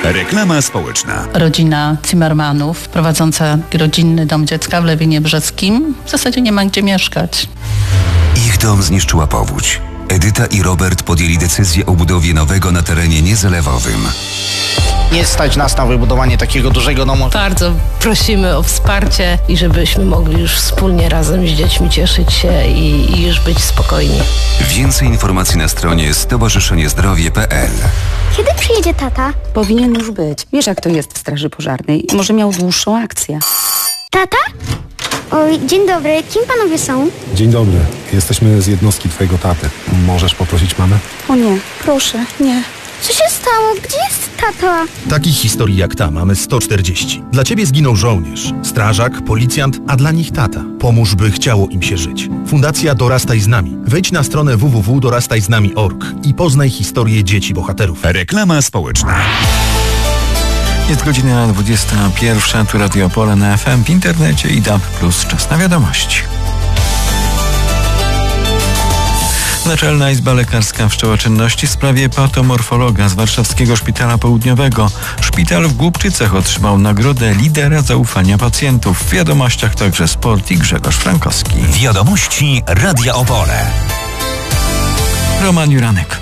Reklama społeczna. Rodzina Zimmermanów, prowadząca rodzinny dom dziecka w Lewinie Brzeskim, w zasadzie nie ma gdzie mieszkać. Ich dom zniszczyła powódź. Edyta i Robert podjęli decyzję o budowie nowego na terenie niezalewowym. Nie stać nas na wybudowanie takiego dużego domu. Bardzo prosimy o wsparcie i żebyśmy mogli już wspólnie razem z dziećmi cieszyć się i już być spokojni. Więcej informacji na stronie stowarzyszeniezdrowie.pl. Kiedy przyjedzie tata? Powinien już być. Wiesz, jak to jest w straży pożarnej. Może miał dłuższą akcję. Tata? Oj, dzień dobry. Kim panowie są? Dzień dobry. Jesteśmy z jednostki twojego taty. Możesz poprosić mamę? O nie, proszę, nie. Co się stało? Gdzie jest tata? Takich historii jak ta mamy 140. Dla ciebie zginął żołnierz, strażak, policjant, a dla nich tata. Pomóż, by chciało im się żyć. Fundacja Dorastaj z nami. Wejdź na stronę www.dorastajznami.org i poznaj historię dzieci bohaterów. Reklama społeczna. Jest godzina 21, tu Radio Opole na FM, w internecie i DAB+, czas na wiadomości. Naczelna Izba Lekarska wszczęła czynności w sprawie patomorfologa z warszawskiego Szpitala Południowego. Szpital w Głubczycach otrzymał nagrodę lidera zaufania pacjentów. W wiadomościach także sport i Grzegorz Frankowski. Wiadomości Radia Opole. Roman Juranek.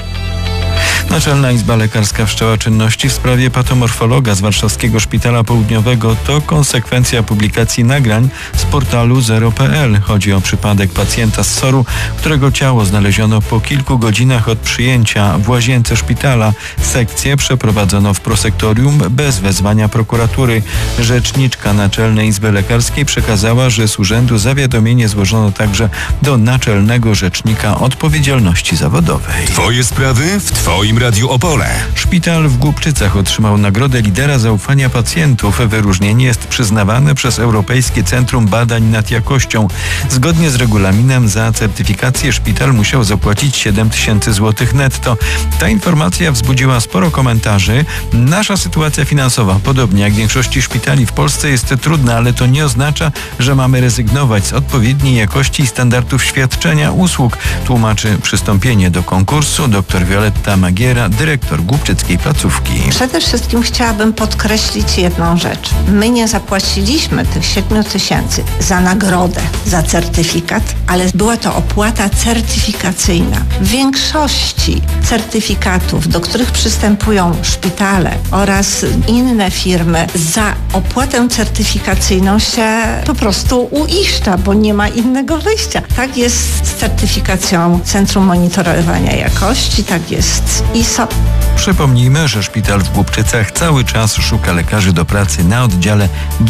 Naczelna Izba Lekarska wszczęła czynności w sprawie patomorfologa z warszawskiego Szpitala Południowego. To konsekwencja publikacji nagrań z portalu zero.pl. Chodzi o przypadek pacjenta z SOR-u, którego ciało znaleziono po kilku godzinach od przyjęcia w łazience szpitala. Sekcję przeprowadzono w prosektorium bez wezwania prokuratury. Rzeczniczka Naczelnej Izby Lekarskiej przekazała, że z urzędu zawiadomienie złożono także do Naczelnego Rzecznika Odpowiedzialności Zawodowej. Twoje sprawy w Twoim Radiu Opole. Szpital w Głubczycach otrzymał nagrodę lidera zaufania pacjentów. Wyróżnienie jest przyznawane przez Europejskie Centrum Badań nad Jakością. Zgodnie z regulaminem za certyfikację szpital musiał zapłacić 7 000 złotych netto. Ta informacja wzbudziła sporo komentarzy. Nasza sytuacja finansowa, podobnie jak większości szpitali w Polsce, jest trudna, ale to nie oznacza, że mamy rezygnować z odpowiedniej jakości i standardów świadczenia usług, tłumaczy przystąpienie do konkursu dr Wioletta Magiera, dyrektor głubczyckiej placówki. Przede wszystkim chciałabym podkreślić jedną rzecz. My nie zapłaciliśmy tych 7 000 za nagrodę, za certyfikat, ale była to opłata certyfikacyjna. W większości certyfikatów, do których przystępują szpitale oraz inne firmy, za opłatę certyfikacyjną się po prostu uiszcza, bo nie ma innego wyjścia. Tak jest z certyfikacją Centrum Monitorowania Jakości, tak jest ISO. Przypomnijmy, że szpital w Głubczycach cały czas szuka lekarzy do pracy na oddziale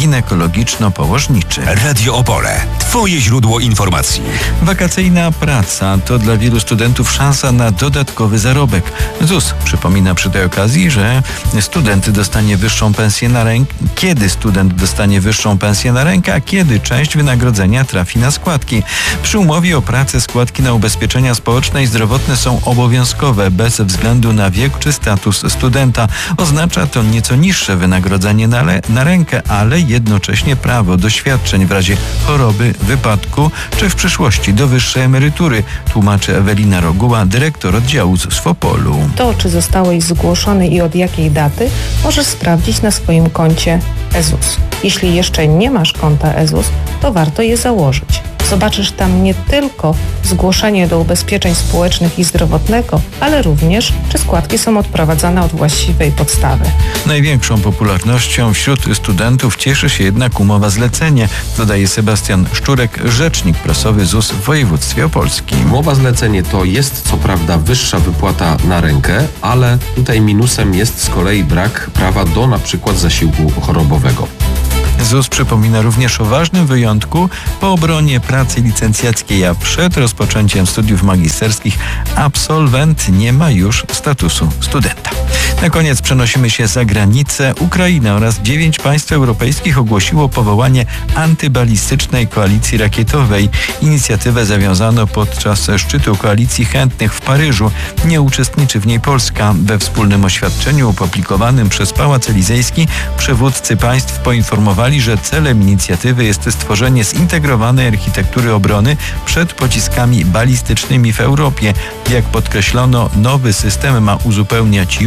ginekologiczno-położniczym. Radio Opole. Twoje źródło informacji. Wakacyjna praca to dla wielu studentów szansa na dodatkowy zarobek. ZUS przypomina przy tej okazji, że student dostanie wyższą pensję na rękę, kiedy student dostanie wyższą pensję na rękę, a kiedy część wynagrodzenia trafi na składki. Przy umowie o pracę składki na ubezpieczenia społeczne i zdrowotne są obowiązkowe bez względu na wiek czy status studenta. Oznacza to nieco niższe wynagrodzenie na rękę, ale jednocześnie prawo do świadczeń w razie choroby, wypadku czy w przyszłości do wyższej emerytury, tłumaczy Ewelina Roguła, dyrektor oddziału ZUS w Opolu. To, czy zostałeś zgłoszony i od jakiej daty, możesz sprawdzić na swoim koncie eZUS. Jeśli jeszcze nie masz konta eZUS, to warto je założyć. Zobaczysz tam nie tylko zgłoszenie do ubezpieczeń społecznych i zdrowotnego, ale również, czy składki są odprowadzane od właściwej podstawy. Największą popularnością wśród studentów cieszy się jednak umowa zlecenie, dodaje Sebastian Szczurek, rzecznik prasowy ZUS w województwie opolskim. Umowa zlecenie to jest co prawda wyższa wypłata na rękę, ale tutaj minusem jest z kolei brak prawa do na przykład zasiłku chorobowego. ZUS przypomina również o ważnym wyjątku po obronie pracy licencjackiej, a przed rozpoczęciem studiów magisterskich absolwent nie ma już statusu studenta. Na koniec przenosimy się za granicę. Ukraina oraz 9 państw europejskich ogłosiło powołanie antybalistycznej koalicji rakietowej. Inicjatywę zawiązano podczas szczytu Koalicji Chętnych w Paryżu. Nie uczestniczy w niej Polska. We wspólnym oświadczeniu opublikowanym przez Pałac Elizejski przywódcy państw poinformowali, że celem inicjatywy jest stworzenie zintegrowanej architektury obrony przed pociskami balistycznymi w Europie. Jak podkreślono, nowy system ma uzupełniać już istniejący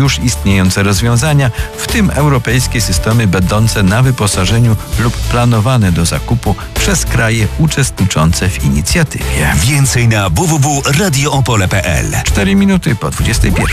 istniejące rozwiązania, w tym europejskie systemy będące na wyposażeniu lub planowane do zakupu przez kraje uczestniczące w inicjatywie. Więcej na www.radioopole.pl. 4 minuty po 21.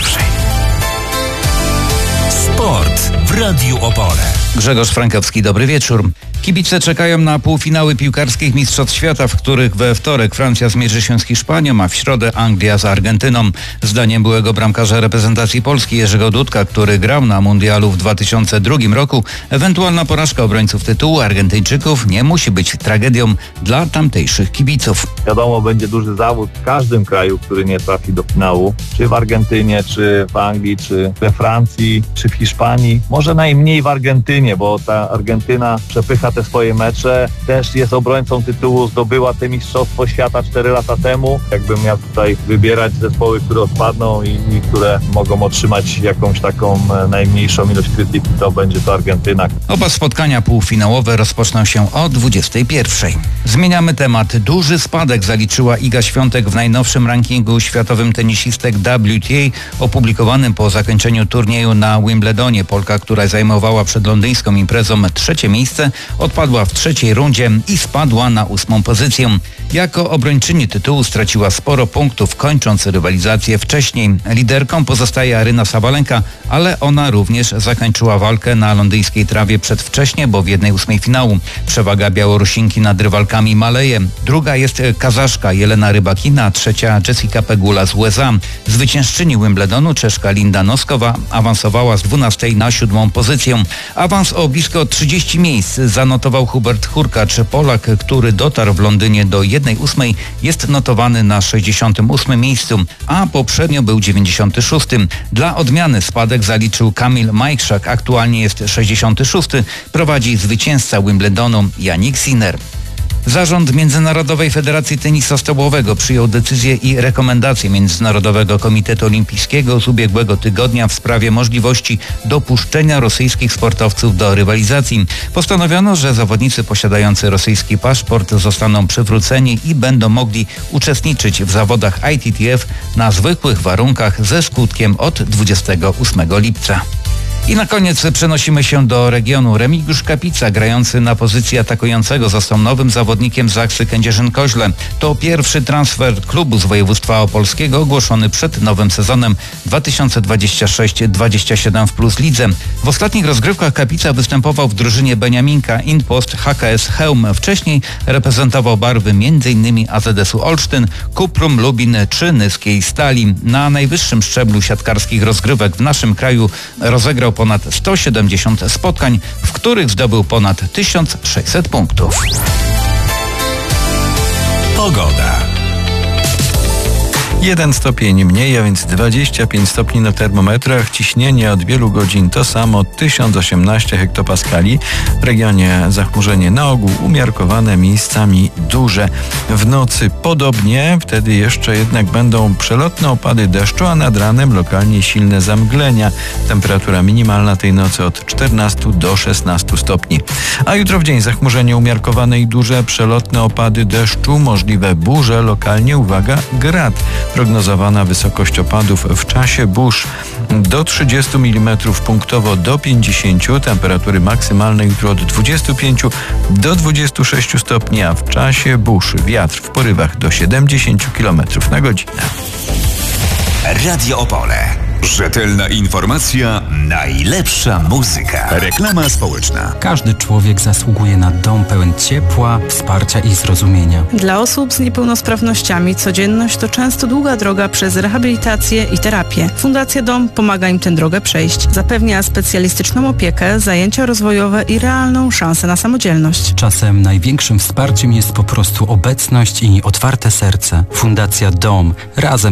Sport w Radiu Opole. Grzegorz Frankowski, dobry wieczór. Kibice czekają na półfinały piłkarskich Mistrzostw Świata, w których we wtorek Francja zmierzy się z Hiszpanią, a w środę Anglia z Argentyną. Zdaniem byłego bramkarza reprezentacji Polski Jerzego Dudka, który grał na mundialu w 2002 roku, ewentualna porażka obrońców tytułu Argentyńczyków nie musi być tragedią dla tamtejszych kibiców. Wiadomo, będzie duży zawód w każdym kraju, który nie trafi do finału, czy w Argentynie, czy w Anglii, czy we Francji, czy w Hiszpanii. Może najmniej w Argentynie, bo ta Argentyna przepycha te swoje mecze, też jest obrońcą tytułu, zdobyła te Mistrzostwo Świata 4 lata temu. Jakbym miał tutaj wybierać zespoły, które odpadną i które mogą otrzymać jakąś taką najmniejszą ilość krytyki, to będzie to Argentyna. Oba spotkania półfinałowe rozpoczną się o 21. Zmieniamy temat. Duży spadek zaliczyła Iga Świątek w najnowszym rankingu światowym tenisistek WTA opublikowanym po zakończeniu turnieju na Wimbledonie. Polka, która zajmowała przed londyńską imprezą 3. miejsce, odpadła w 3. rundzie i spadła na 8. pozycję. Jako obrończyni tytułu straciła sporo punktów, kończąc rywalizację wcześniej. Liderką pozostaje Aryna Sabalenka, ale ona również zakończyła walkę na londyńskiej trawie przedwcześnie, bo w 1/8 finału. Przewaga Białorusinki nad rywalkami maleje. Druga jest Kazaszka Jelena Rybakina, trzecia Jessica Pegula z USA. Zwyciężczyni Wimbledonu Czeszka Linda Noskowa awansowała z 12. na 7. pozycję. Awans o blisko 30 miejsc zanotował Hubert Hurkacz. Polak, który dotarł w Londynie do 1/8, jest notowany na 68. miejscu, a poprzednio był 96. Dla odmiany spadek zaliczył Kamil Majchrzak, aktualnie jest 66. Prowadzi zwycięzca Wimbledonu Jannik Sinner. Zarząd Międzynarodowej Federacji Tenisa Stołowego przyjął decyzję i rekomendację Międzynarodowego Komitetu Olimpijskiego z ubiegłego tygodnia w sprawie możliwości dopuszczenia rosyjskich sportowców do rywalizacji. Postanowiono, że zawodnicy posiadający rosyjski paszport zostaną przywróceni i będą mogli uczestniczyć w zawodach ITTF na zwykłych warunkach ze skutkiem od 28 lipca. I na koniec przenosimy się do regionu. Remigiusz Kapica, grający na pozycji atakującego, został nowym zawodnikiem Zaksy Kędzierzyn-Koźle. To pierwszy transfer klubu z województwa opolskiego ogłoszony przed nowym sezonem 2026-27 w Plus Lidze. W ostatnich rozgrywkach Kapica występował w drużynie Beniaminka Inpost HKS Chełm. Wcześniej reprezentował barwy m.in. AZS-u Olsztyn, Kuprum Lubin czy Nyskiej Stali. Na najwyższym szczeblu siatkarskich rozgrywek w naszym kraju rozegrał ponad 170 spotkań, w których zdobył ponad 1600 punktów. Pogoda. 1 stopień mniej, a więc 25 stopni na termometrach. Ciśnienie od wielu godzin to samo 1018 hektopaskali. W regionie zachmurzenie na ogół umiarkowane, miejscami duże. W nocy podobnie, wtedy jeszcze jednak będą przelotne opady deszczu, a nad ranem lokalnie silne zamglenia. Temperatura minimalna tej nocy od 14 do 16 stopni. A jutro w dzień zachmurzenie umiarkowane i duże, przelotne opady deszczu, możliwe burze, lokalnie, uwaga, grad. Prognozowana wysokość opadów w czasie burz do 30 mm, punktowo do 50, temperatury maksymalne jutro od 25 do 26 stopni, a w czasie burz wiatr w porywach do 70 km na godzinę. Radio Opole. Rzetelna informacja, najlepsza muzyka. Reklama społeczna. Każdy człowiek zasługuje na dom pełen ciepła, wsparcia i zrozumienia. Dla osób z niepełnosprawnościami codzienność to często długa droga przez rehabilitację i terapię. Fundacja Dom pomaga im tę drogę przejść. Zapewnia specjalistyczną opiekę, zajęcia rozwojowe i realną szansę na samodzielność. Czasem największym wsparciem jest po prostu obecność i otwarte serce. Fundacja Dom razem